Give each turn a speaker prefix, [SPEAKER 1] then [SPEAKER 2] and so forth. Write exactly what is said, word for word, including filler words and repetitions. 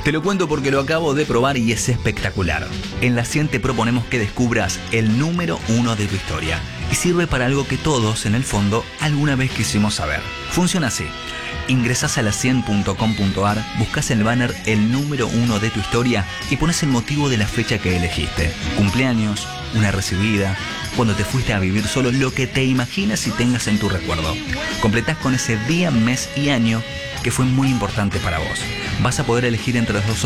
[SPEAKER 1] Te lo cuento porque lo acabo de probar y es espectacular. En La cien te proponemos que descubras el número uno de tu historia. Y sirve para algo que todos, en el fondo, alguna vez quisimos saber. Funciona así. Ingresás a la cien punto com punto ar, buscas el banner El número uno de tu historia y pones el motivo de la fecha que elegiste. Cumpleaños, una recibida, cuando te fuiste a vivir solo, lo que te imaginas y tengas en tu recuerdo. Completás con ese día, mes y año que fue muy importante para vos. Vas a poder elegir entre las dos